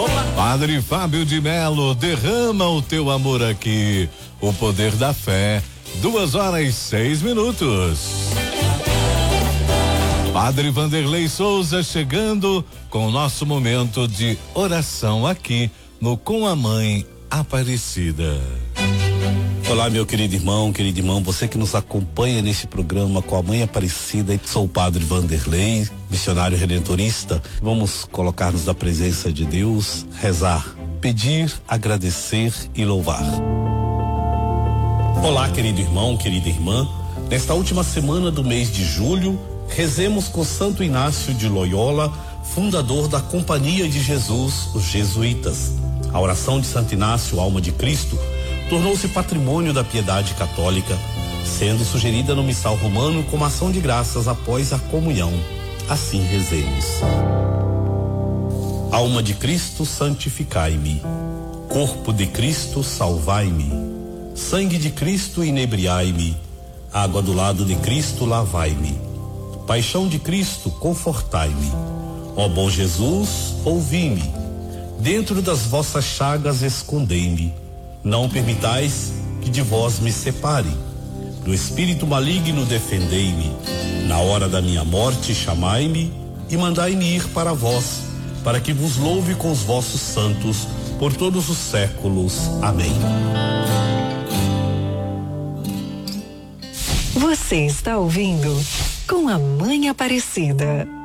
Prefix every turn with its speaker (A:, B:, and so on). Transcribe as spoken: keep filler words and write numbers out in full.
A: Padre Fábio de Melo, derrama o teu amor aqui. O poder da fé. Duas horas e seis minutos. Padre Vanderlei Souza chegando com o nosso momento de oração aqui no Com a Mãe Aparecida.
B: Olá, meu querido irmão, querido irmão, você que nos acompanha nesse programa Com a Mãe Aparecida, sou o Padre Vanderlei, missionário redentorista. Vamos colocar-nos na presença de Deus, rezar, pedir, agradecer e louvar. Olá, querido irmão, querida irmã, nesta última semana do mês de julho, rezemos com Santo Inácio de Loyola, fundador da Companhia de Jesus, os Jesuítas. A oração de Santo Inácio, alma de Cristo, tornou-se patrimônio da piedade católica, sendo sugerida no missal romano como ação de graças após a comunhão. Assim rezemos. Alma de Cristo, santificai-me. Corpo de Cristo, salvai-me. Sangue de Cristo, inebriai-me. Água do lado de Cristo, lavai-me. Paixão de Cristo, confortai-me. Ó bom Jesus, ouvi-me. Dentro das vossas chagas, escondei-me. Não permitais que de vós me separe. Do espírito maligno defendei-me. Na hora da minha morte chamai-me e mandai-me ir para vós, para que vos louve com os vossos santos por todos os séculos. Amém.
C: Você está ouvindo Com a Mãe Aparecida.